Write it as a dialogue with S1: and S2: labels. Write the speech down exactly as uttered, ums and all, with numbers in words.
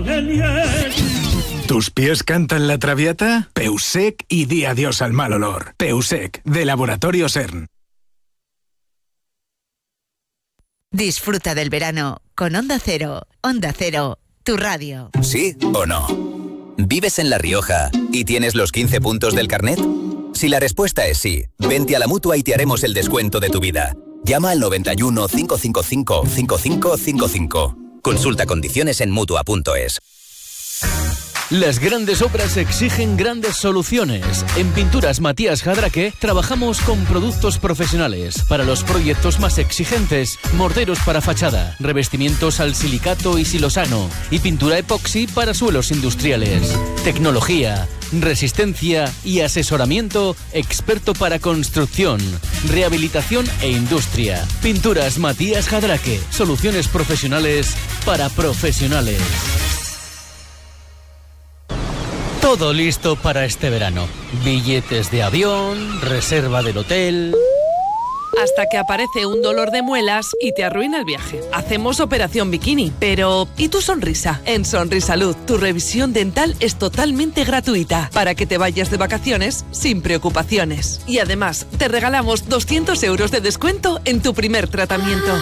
S1: ¿Tus pies cantan la traviata? Peusec y di adiós al mal olor. Peusec, de Laboratorio CERN.
S2: Disfruta del verano con Onda Cero. Onda Cero, tu radio.
S3: ¿Sí o no? ¿Vives en La Rioja y tienes los quince puntos del carnet? Si la respuesta es sí, vente a la Mutua y te haremos el descuento de tu vida. Llama al noventa y uno, cinco cinco cinco, cinco cinco cinco cinco. Consulta condiciones en Mutua punto es.
S4: Las grandes obras exigen grandes soluciones. En Pinturas Matías Jadraque trabajamos con productos profesionales para los proyectos más exigentes: morteros para fachada, revestimientos al silicato y silosano y pintura epoxi para suelos industriales. Tecnología, resistencia y asesoramiento experto para construcción, rehabilitación e industria. Pinturas Matías Jadraque, soluciones profesionales para profesionales. Todo listo para este verano. Billetes de avión, reserva del hotel...
S5: Hasta que aparece un dolor de muelas y te arruina el viaje. Hacemos operación bikini, pero ¿y tu sonrisa? En Sonrisalud, tu revisión dental es totalmente gratuita para que te vayas de vacaciones sin preocupaciones. Y además, te regalamos doscientos euros de descuento en tu primer tratamiento.